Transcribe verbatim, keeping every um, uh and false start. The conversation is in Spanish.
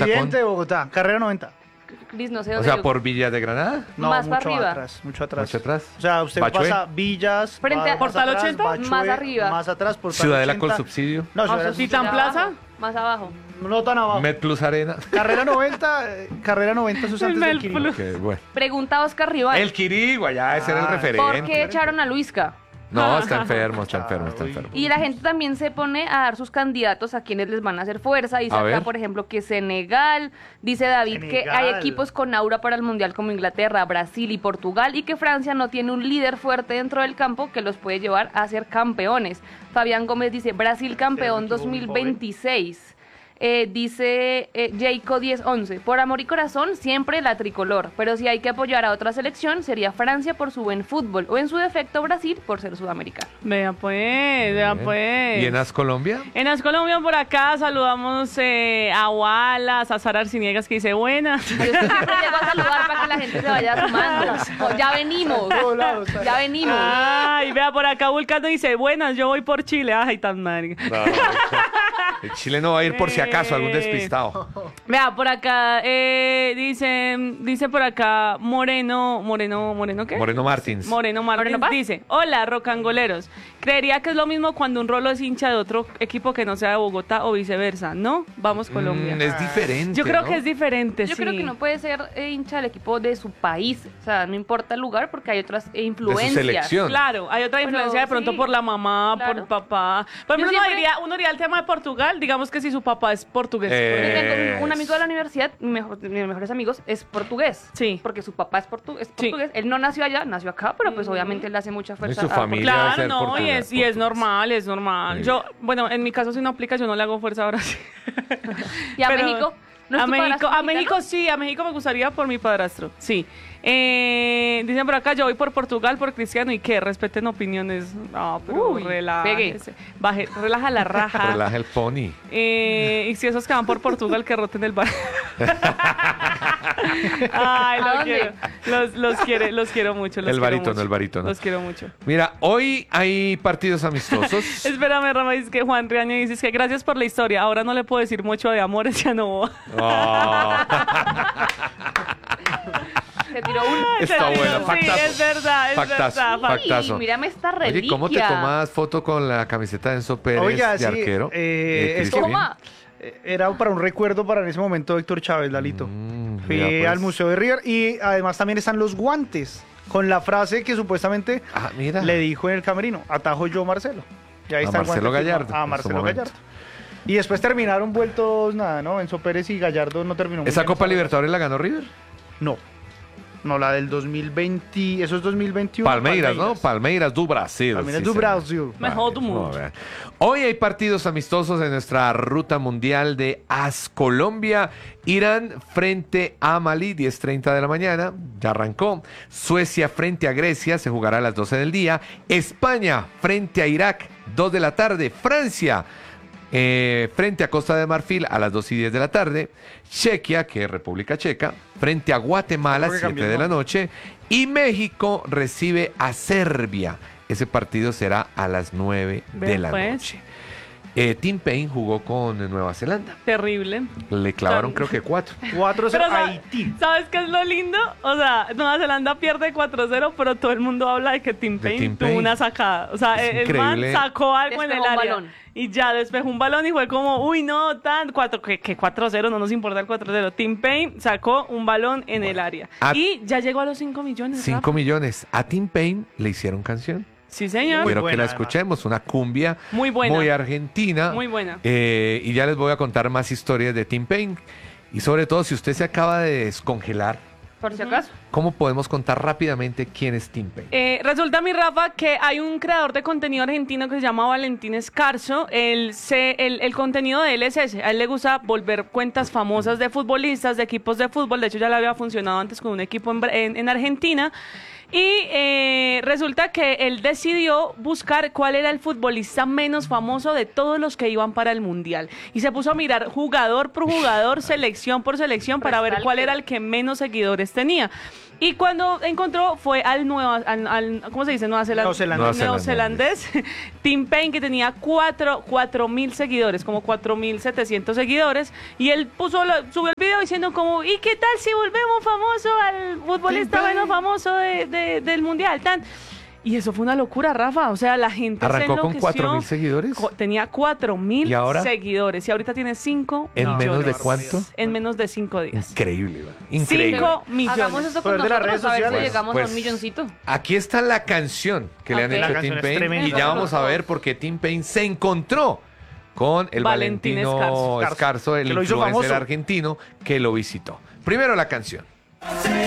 Occidente de Bogotá, carrera noventa. Cris, no sé O dónde. sea, yo- ¿por Villa de Granada? No, Más mucho para arriba. atrás, mucho atrás. ¿Mucho atrás? O sea, usted ¿Bachué? pasa Villas, Frente va a más Portal atrás, ochenta, Bachué, más arriba. más atrás, Portal Ciudadela con ochenta. subsidio. No, Ah, Ciudadela o sea, ¿Titán más Plaza? abajo, Más abajo. no tan abajo. Med Plus Arena. Carrera noventa, eh, carrera noventa, eso es El antes del Mel Quirino. Plus. Ok, bueno. Pregunta Oscar Rival. El Quirigua, ya, ese era el Ah, referente. ¿Por qué echaron a Luisca? No, está enfermo, está enfermo, está Uy. enfermo. Y la gente también se pone a dar sus candidatos a quienes les van a hacer fuerza. Dice A acá, ver. por ejemplo, que Senegal. Dice David que Senegal. hay equipos con aura para el Mundial como Inglaterra, Brasil y Portugal. Y que Francia no tiene un líder fuerte dentro del campo que los puede llevar a ser campeones. Fabián Gómez dice Brasil campeón Pero dos mil veintiséis. Eh, dice eh, Jayco diez once, por amor y corazón siempre la tricolor, pero si hay que apoyar a otra selección sería Francia por su buen fútbol o en su defecto Brasil por ser sudamericano. Vea pues, vea Bien. pues. ¿Y en As Colombia? En As Colombia por acá saludamos eh, a Wallace, a Sara Arciniegas que dice buenas. Yo siempre llego a saludar para que la gente se vaya sumando. Oh, ya venimos, Todos lados, está. ya venimos. Ay, vea por acá Vulcano dice buenas, yo voy por Chile. Ay, tan madre. El Chile no va a ir por si acaso, algún Eh. despistado. Vea, por acá, eh, dice, dice por acá Moreno, Moreno, ¿Moreno qué? Moreno Martins. Moreno Martins ¿Moreno Paz? dice, hola, rocangoleros. Creería que es lo mismo cuando un rolo es hincha de otro equipo que no sea de Bogotá o viceversa, ¿no? Vamos Colombia. Mm, es diferente. Yo creo ¿no? que es diferente, Yo sí. creo que no puede ser eh, hincha del equipo de su país, o sea, no importa el lugar porque hay otras eh, influencias. selección. Claro, hay otra Pero influencia de pronto sí, por la mamá, por claro. el papá. Por Yo ejemplo, uno, siempre- diría, uno diría el tema de Portugal, digamos que si su papá es portugués. Eh, por Yo ejemplo. tengo un, un Es- amigo de la universidad, mi mejor- de mis mejores amigos, es portugués. Sí. Porque su papá es, portu- es Sí. portugués. Él no nació allá, nació acá, pero pues obviamente él hace mucha fuerza. su a familia debe Claro, ser no, y portugués, es, y es portugués. normal, es normal. Sí. Yo, bueno, en mi caso si no aplica, yo no le hago fuerza a Brasil. ¿Y a Pero- México? ¿No es a tu México, padrastro a mexicano? México sí, a México me gustaría por mi padrastro, sí. Eh, dicen por acá, yo voy por Portugal, por Cristiano, ¿y qué? Respeten opiniones. No, pero Uy, relájese. Baje, relaja la raja. Relaja el pony. Eh, y si esos que van por Portugal, que roten el bar. Ay, ¿A los dónde? quiero. Los, los, quiere, los quiero mucho. Los El quiero barítono, mucho. el barítono. Los quiero mucho. Mira, hoy hay partidos amistosos. Espérame, Rama, dice que Juan Riaño dice que gracias por la historia. Ahora no le puedo decir mucho de amores, ya no. Oh. Se tiró uno. Está Sí, bueno, sí, factazo. es verdad, es Factazo, verdad. fac- factazo. Ay, mírame esta reliquia. Oye, ¿cómo te tomas foto con la camiseta de Enzo Pérez Oiga, de sí, arquero? eh, Eh, es Crispin. Toma. Eh, Era para un recuerdo para en ese momento Héctor Chávez, Lalito. Mm, Fui mira, pues. al Museo de River y además también están los guantes con la frase que supuestamente Ah, mira. le dijo en el camerino, atajo yo Marcelo. Y ahí A está el Marcelo guante Gallardo, firmado. A en su Marcelo momento. Gallardo. Y después terminaron vueltos nada, ¿no? Enzo Pérez y Gallardo no terminó muy ¿Esa bien Copa esa- Libertadores la ganó River? No. No, la del dos mil veinte, eso es dos mil veintiuno. Palmeiras, ¿no? Palmeiras do Brasil. Palmeiras sí, do señor. Brasil. Mejor do mundo. Muy bien. Hoy hay partidos amistosos en nuestra ruta mundial de As Colombia. Irán frente a Malí, diez treinta de la mañana, ya arrancó. Suecia frente a Grecia, se jugará a las doce del día. España frente a Irak, dos de la tarde. Francia eh, frente a Costa de Marfil a las dos y diez de la tarde. Chequia, que es República Checa, frente a Guatemala, Creo que siete cambió el de la nombre. noche. Y México recibe a Serbia. Ese partido será a las nueve de Ve, la pues. noche. Eh, Tim Payne jugó con Nueva Zelanda. Terrible. Le clavaron Claro. creo que cuatro. cuatro Pero, cero ¿sabes- Haití. ¿sabes qué es lo lindo? O sea, Nueva Zelanda pierde cuatro cero, pero todo el mundo habla de que Tim De Payne Tim tuvo Payne. una sacada. O sea, Es el man increíble. sacó algo en el Despejó un área. balón. Y ya despejó un balón y fue como, uy, no, tan, cuatro, que, que cuatro cero, no nos importa el cuatro cero. Tim Payne sacó un balón en el área. A- Y ya llegó a los cinco millones. cinco Rafa. millones. A Tim Payne le hicieron canción. Sí, señor. Muy Quiero que buena, la además. escuchemos. Una cumbia Muy buena. muy argentina. Muy buena. Eh, y ya les voy a contar más historias de Tim Payne. Y sobre todo, si usted se acaba de descongelar, Por si acaso. ¿cómo podemos contar rápidamente quién es Tim Payne? Eh, resulta, mi Rafa, que hay un creador de contenido argentino que se llama Valentín Escarzo. Él se, el, el contenido de él es ese. A él le gusta volver cuentas famosas de futbolistas, de equipos de fútbol. De hecho, ya le había funcionado antes con un equipo en, Bra- en- en Argentina. Y eh, resulta que él decidió buscar cuál era el futbolista menos famoso de todos los que iban para el Mundial. Y se puso a mirar jugador por jugador, selección por selección, para ver cuál era el que menos seguidores tenía. Y cuando encontró fue al nueva, al, al- ¿cómo se dice? Nueva Zelanda. Neozelandés. Neozelandés. Tim Payne, que tenía cuatro, cuatro mil seguidores, como cuatro mil setecientos seguidores. Y él puso la- subió el video diciendo como, ¿y qué tal si volvemos famoso al futbolista Tim Payne. menos famoso de- de- del mundial? Tan. Y eso fue una locura, Rafa. O sea, la gente Arrancó se con enloqueció. cuatro mil seguidores. Co- Tenía cuatro mil ¿Y ahora? seguidores. Y ahorita tiene cinco ¿En No, menos qué de barbaridad. cuánto? en menos de cinco días. Increíble, ¿verdad? Increíble. Cinco millones. Hagamos esto con Poder de las nosotros redes a ver si sociales. llegamos Pues- a un milloncito. Aquí está la canción que le han Ok. hecho La a Tim canción es Payne tremenda. y ya vamos a ver por qué Tim Payne se encontró con el Valentín Valentino Escarzo. Escarzo, el Que lo hizo influencer famoso. argentino que lo visitó. Primero la canción.